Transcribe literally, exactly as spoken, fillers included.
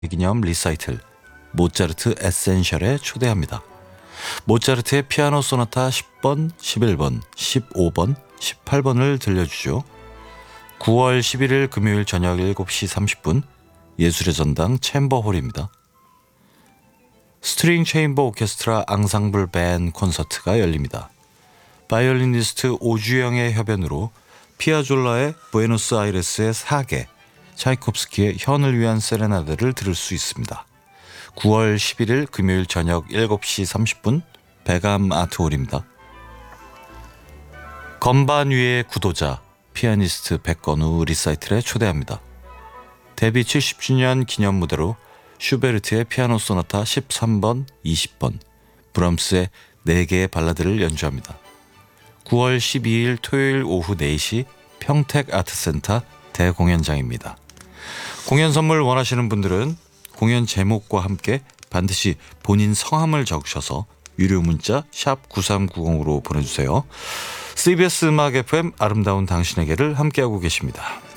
기념 리사이틀 모차르트 에센셜에 초대합니다. 모차르트의 피아노 소나타 십 번, 십일 번, 십오 번, 십팔 번을 들려주죠. 구월 십일일 금요일 저녁 일곱 시 삼십 분 예술의 전당 챔버홀입니다. 스트링 체인버 오케스트라 앙상블 밴 콘서트가 열립니다. 바이올리니스트 오주영의 협연으로 피아졸라의 부에노스아이레스의 사계, 차이콥스키의 현을 위한 세레나데를 들을 수 있습니다. 구월 십일일 금요일 저녁 일곱 시 삼십 분 백암 아트홀입니다. 건반 위의 구도자 피아니스트 백건우 리사이틀에 초대합니다. 데뷔 칠십 주년 기념 무대로 슈베르트의 피아노 소나타 십삼 번, 이십 번, 브람스의 네 개의 발라드를 연주합니다. 구월 십이일 토요일 오후 네 시 평택 아트센터 대공연장입니다. 공연 선물 원하시는 분들은 공연 제목과 함께 반드시 본인 성함을 적으셔서 유료 문자 샵 구삼구공으로 보내주세요. 씨비에스 음악 에프엠 아름다운 당신에게를 함께하고 계십니다.